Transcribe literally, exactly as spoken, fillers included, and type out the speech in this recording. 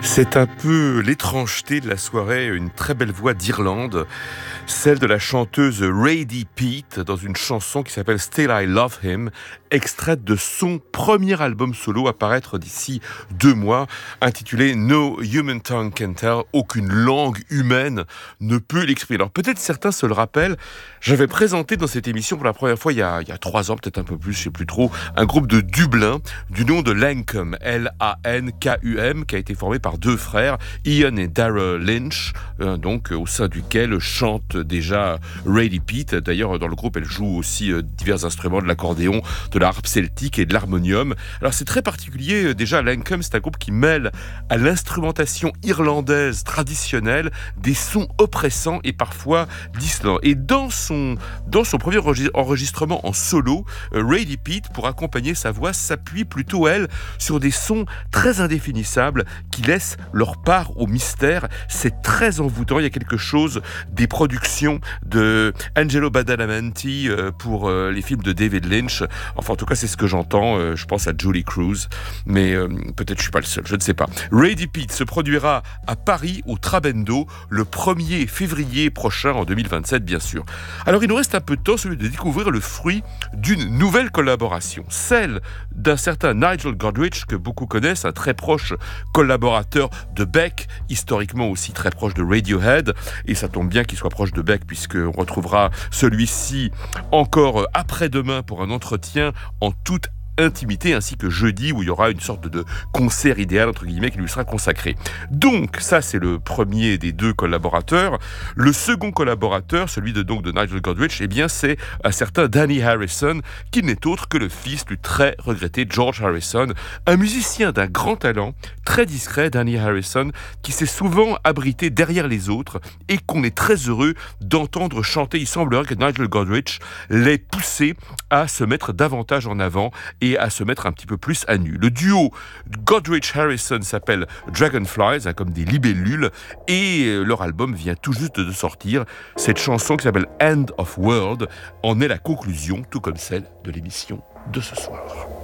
C'est un peu l'étrangeté de la soirée, une très belle voix d'Irlande, celle de la chanteuse Radie Peat dans une chanson qui s'appelle Still I Love Him, extraite de son premier album solo à paraître d'ici deux mois, intitulé No Human Tongue Can Tell, aucune langue humaine ne peut l'exprimer. Alors peut-être certains se le rappellent, j'avais présenté dans cette émission pour la première fois il y a, il y a trois ans, peut-être un peu plus, je ne sais plus trop, un groupe de Dublin du nom de Lankum, L A N K U M, qui a été formé par deux frères, Ian et Dara Lynch, euh, donc euh, au sein duquel chante déjà Radie Peat. D'ailleurs, dans le groupe, elle joue aussi euh, divers instruments, de l'accordéon, de la harpe celtique et de l'harmonium. Alors c'est très particulier, euh, déjà Lankum, c'est un groupe qui mêle à l'instrumentation irlandaise traditionnelle des sons oppressants et parfois dissonants. Et dans son, dans son premier enregistrement en solo, euh, Radie Peat, pour accompagner sa voix, s'appuie plutôt, elle, sur des sons très indéfinissables qui laissent leur part au mystère. C'est très envoûtant. Il y a quelque chose des productions de Angelo Badalamenti euh, pour euh, les films de David Lynch. Enfin, en tout cas, c'est ce que j'entends. Euh, je pense à Julie Cruz, mais euh, peut-être je suis pas le seul. Je ne sais pas. Radie Peat se produira à Paris au Trabendo le premier février prochain, en deux mille vingt-sept, bien sûr. Alors, il nous reste un peu de temps, celui de découvrir le fruit d'une nouvelle collaboration, celle d'un certain Nigel Godrich, que beaucoup connaissent, un très proche collaborateur de Beck, historiquement aussi très proche de Radiohead, et ça tombe bien qu'il soit proche de Beck, puisqu'on retrouvera celui-ci encore après-demain pour un entretien en toute intimité, ainsi que jeudi où il y aura une sorte de concert idéal entre guillemets qui lui sera consacré. Donc ça, c'est le premier des deux collaborateurs. Le second collaborateur, celui de donc de Nigel Godrich, eh bien c'est un certain Danny Harrison, qui n'est autre que le fils du très regretté George Harrison, un musicien d'un grand talent, très discret, Danny Harrison, qui s'est souvent abrité derrière les autres et qu'on est très heureux d'entendre chanter. Il semblerait que Nigel Godrich l'ait poussé à se mettre davantage en avant et à se mettre un petit peu plus à nu. Le duo Godrich-Harrison s'appelle Dragonflies, hein, comme des libellules, et leur album vient tout juste de sortir. Cette chanson qui s'appelle End of World en est la conclusion, tout comme celle de l'émission de ce soir.